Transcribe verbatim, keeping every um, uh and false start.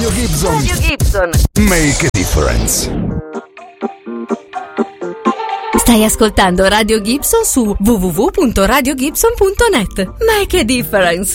Radio Gibson. Radio Gibson. Make a difference. Stai ascoltando Radio Gibson su w w w punto radio gibson punto net. Make a difference.